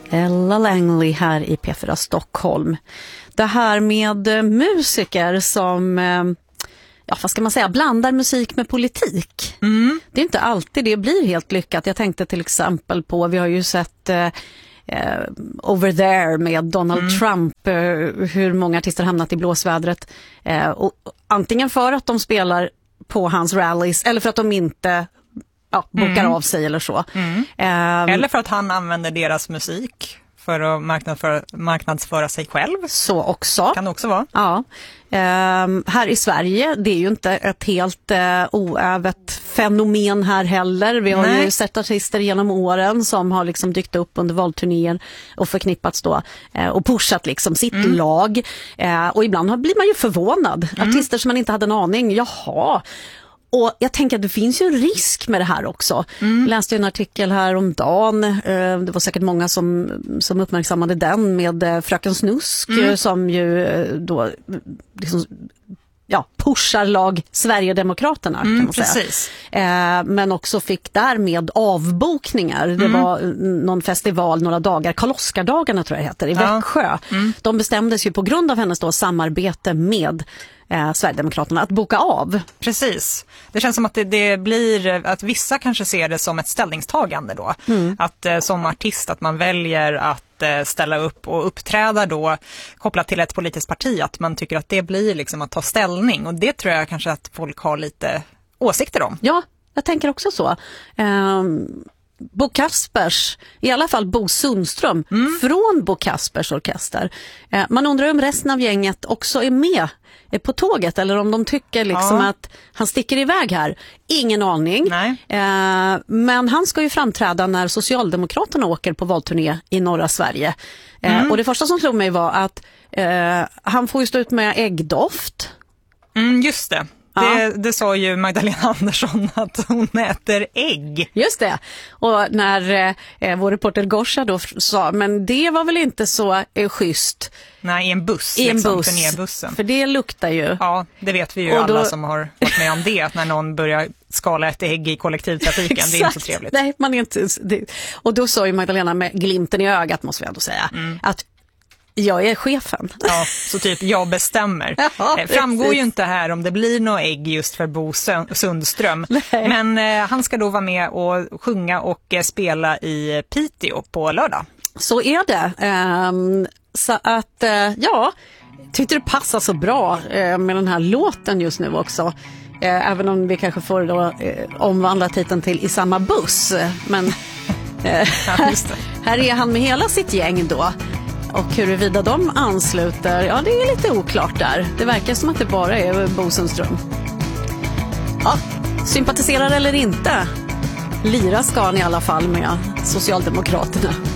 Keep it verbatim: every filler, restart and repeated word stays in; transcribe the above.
Ella Langley här i P fyra Stockholm. Det här med musiker som, ja vad ska man säga, blandar musik med politik. Mm. Det är inte alltid det blir helt lyckat. Jag tänkte till exempel på, vi har ju sett eh, Over There med Donald mm. Trump, eh, hur många artister hamnat i blåsvädret. Eh, och, antingen för att de spelar på hans rallies eller för att de inte ja, bokar mm. av sig eller så. Mm. Um, eller för att han använder deras musik för att marknadsföra, marknadsföra sig själv. Så också. Kan det också vara. Ja. Um, här i Sverige, det är ju inte ett helt uh, oävet fenomen här heller. Vi har Nej. ju sett artister genom åren som har liksom dykt upp under valturnéer och förknippats då uh, och pushat liksom sitt mm. lag. Uh, och ibland blir man ju förvånad. Mm. Artister som man inte hade en aning, jaha. Och jag tänker att det finns ju en risk med det här också. Mm. Jag läste en artikel här om dagen. Det var säkert många som, som uppmärksammade den med Fröken Snusk mm. som ju då liksom, ja, pushar lag Sverigedemokraterna kan mm, man säga. Precis. Eh, men också fick därmed avbokningar. Det mm. var någon festival några dagar, Karl-Oskar-dagarna tror jag heter, i ja. Växjö. Mm. De bestämdes ju på grund av hennes då samarbete med Eh, Sverigedemokraterna att boka av. Precis. Det känns som att det, det blir att vissa kanske ser det som ett ställningstagande då. Mm. Att eh, som artist att man väljer att eh, ställa upp och uppträda då kopplat till ett politiskt parti, att man tycker att det blir liksom att ta ställning, och det tror jag kanske att folk har lite åsikter om. Ja, jag tänker också så. Um... Bo Kaspers, i alla fall Bo Sundström mm. från Bo Kaspers orkester. Eh, man undrar om resten av gänget också är med är på tåget, eller om de tycker liksom ja. att han sticker iväg här. Ingen aning. Eh, men han ska ju framträda när Socialdemokraterna åker på valturné i norra Sverige. Eh, mm. Och det första som slog mig var att eh, han får ju stå ut med äggdoft. Mm, just det. Det, ja. det sa ju Magdalena Andersson att hon äter ägg. Just det. Och när eh, vår reporter Gorsa då sa, men det var väl inte så eh, schysst. Nej, i en buss. I en liksom, buss. turnébussen. För det luktar ju. Ja, det vet vi ju och då, alla som har varit med om det. Att när någon börjar skala ett ägg i kollektivtrafiken, det är inte så trevligt. Nej, man är inte... Det, och då sa ju Magdalena med glimten i ögat, måste vi ändå säga, mm. att jag är chefen. Ja, så typ jag bestämmer. Ja, eh, framgår ju inte här om det blir något ägg just för Bo Sundström. Nej. Men eh, han ska då vara med och sjunga och eh, spela i Piteå på lördag. Så är det. Um, så att, uh, ja, tyckte det passar så bra uh, med den här låten just nu också. Uh, även om vi kanske får då uh, omvandla titeln till I samma buss. Men uh, ja, just det. Här är han med hela sitt gäng då. Och huruvida de ansluter, ja det är lite oklart där. Det verkar som att det bara är Bo Sundström. Ja, sympatiserar eller inte. Lira ska han i alla fall med Socialdemokraterna.